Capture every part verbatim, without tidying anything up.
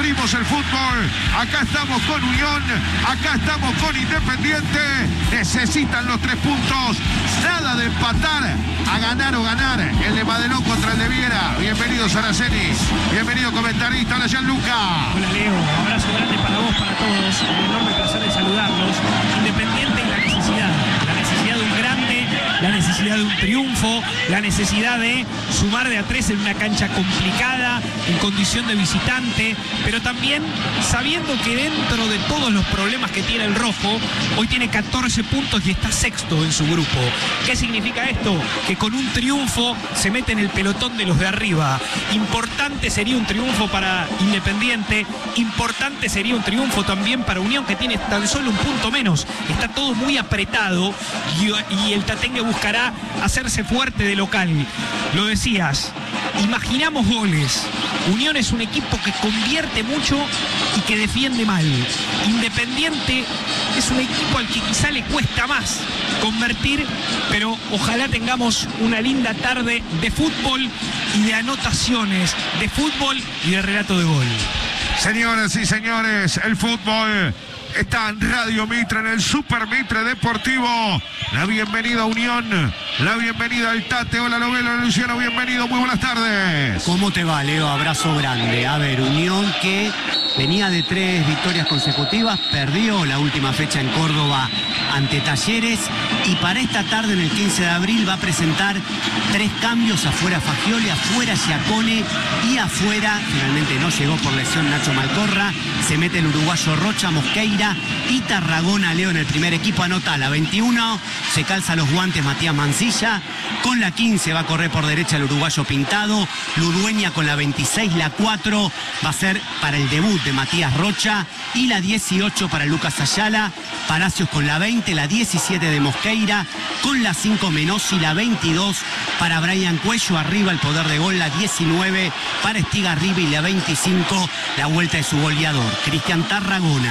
abrimos el fútbol. Acá estamos con Unión, acá estamos con Independiente. Necesitan los tres puntos. Nada de empatar, a ganar o ganar. El de Madelón contra el de Viera. Bienvenido Saraceni, bienvenido comentarista. Hola Gianluca. Hola Leo, abrazo grande para vos, para todos. Un enorme placer de saludarlos. Independiente y la necesidad. La necesidad de un grande, la necesidad de un triunfo, la necesidad de sumar de a tres en una cancha complicada, en condición de visitante, pero también sabiendo que dentro de todos los problemas que tiene el rojo, hoy tiene catorce puntos y está sexto en su grupo. ¿Qué significa esto? Que con un triunfo se mete en el pelotón de los de arriba. Importante sería un triunfo para Independiente, importante sería un triunfo también para Unión, que tiene tan solo un punto menos. Está todo muy apretado y, y el Tatengue buscará hacerse fuerte de local. Lo decías, imaginamos goles. Unión es un equipo que convierte mucho y que defiende mal. Independiente es un equipo al que quizá le cuesta más convertir, pero ojalá tengamos una linda tarde de fútbol y de anotaciones, de fútbol y de relato de gol. Señoras y señores, el fútbol está en Radio Mitre, en el Super Mitre Deportivo. La bienvenida a Unión, la bienvenida al Tate. Hola Lovelo, Luciano, bienvenido, muy buenas tardes. ¿Cómo te va, Leo? Abrazo grande. A ver, Unión que venía de tres victorias consecutivas, perdió la última fecha en Córdoba ante Talleres y para esta tarde, en el quince de abril, va a presentar tres cambios: afuera Fagioli, afuera Giacone y afuera, finalmente no llegó por lesión, Nacho Malcorra. Se mete el uruguayo Rocha, Mosqueira y Tarragona. Leo en el primer equipo, anota la veintiuno, se calza los guantes Matías Mancilla. Con la quince va a correr por derecha el uruguayo Pintado. Ludueña con la veintiséis, la cuatro va a ser para el debut de Matías Rocha y la dieciocho para Lucas Ayala. Palacios con la veinte, la diecisiete de Mosqueira, con la cinco Menossi, la veintidós para Brian Cuello. Arriba el poder de gol, la diecinueve para Estigarribia y la veinticinco la vuelta de su goleador, Cristian Tarragona.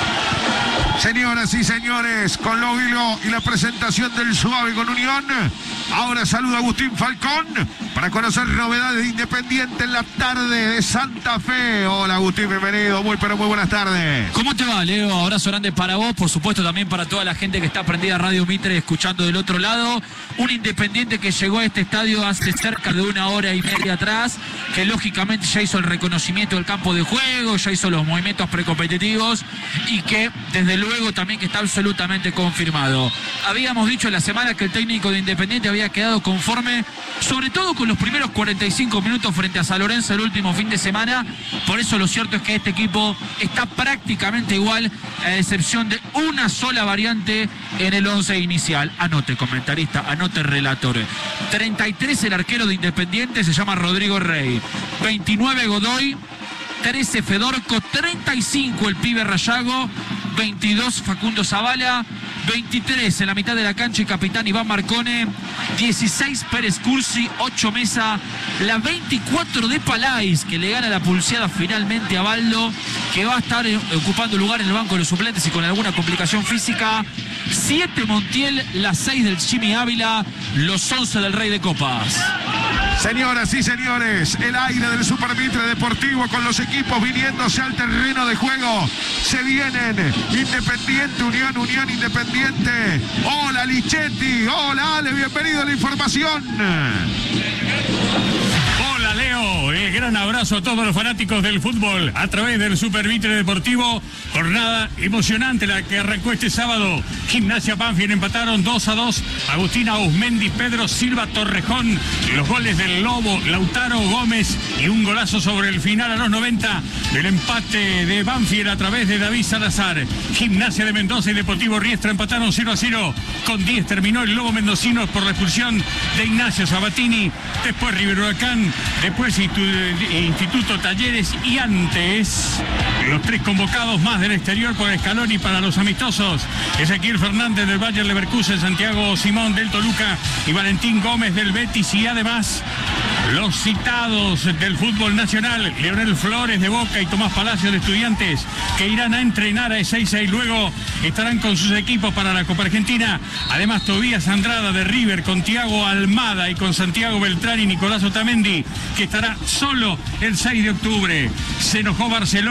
Señoras y señores, con Lovilo y la presentación del Suave con Unión, ahora saluda Agustín Falcón para conocer novedades de Independiente en la tarde de Santa Fe. Hola Agustín, bienvenido, muy pero muy buenas tardes. ¿Cómo te va, Leo? Abrazo grande para vos, por supuesto también para toda la gente que está prendida a Radio Mitre escuchando del otro lado. Un Independiente que llegó a este estadio hace cerca de una hora y media atrás, que lógicamente ya hizo el reconocimiento del campo de juego, ya hizo los movimientos precompetitivos y que desde luego también que está absolutamente confirmado. Habíamos dicho en la semana que el técnico de Independiente había quedado conforme, sobre todo con los primeros cuarenta y cinco minutos frente a San Lorenzo el último fin de semana. Por eso lo cierto es que este equipo está prácticamente igual, a excepción de una sola variante en el once inicial. Anote, comentarista, anote, relator. treinta y tres el arquero de Independiente, se llama Rodrigo Rey. veintinueve Godoy, trece Fedorco, treinta y cinco el pibe Rayago, veintidós Facundo Zavala, veintitrés en la mitad de la cancha y capitán Iván Marcone, dieciséis Pérez Cursi, ocho Mesa, la veinticuatro de Palais, que le gana la pulseada finalmente a Baldo, que va a estar ocupando lugar en el banco de los suplentes y con alguna complicación física, siete Montiel, las seis del Jimmy Ávila, los once del Rey de Copas. Señoras y señores, el aire del Super Mitre Deportivo con los equipos viniéndose al terreno de juego. Se vienen Independiente, Unión, Unión, Independiente. Hola Lichetti, hola Ale, bienvenido a la información. Hola Leo, eh, gran abrazo a todos los fanáticos del fútbol a través del Super Mitre Deportivo. Jornada emocionante la que arrancó este sábado. Gimnasia Banfield empataron dos a dos. Agustina Uzmendi, Pedro Silva, Torrejón. Los goles del Lobo, Lautaro Gómez y un golazo sobre el final a los noventa del empate de Banfield a través de David Salazar. Gimnasia de Mendoza y Deportivo Riestra empataron cero a cero. Con diez terminó el Lobo mendocino por la expulsión de Ignacio Sabatini. Después River Huracán. Después Instituto Talleres y antes los tres convocados más del exterior por Scaloni para los amistosos: Ezequiel Fernández del Bayer Leverkusen, Santiago Simón del Toluca y Valentín Gómez del Betis. Y además los citados del fútbol nacional: Leonel Flores de Boca y Tomás Palacios de Estudiantes, que irán a entrenar a Ezeiza y luego estarán con sus equipos para la Copa Argentina. Además Tobías Andrada de River con Thiago Almada y con Santiago Beltrán y Nicolás Otamendi, que estará solo el seis de octubre. Se enojó Barcelona.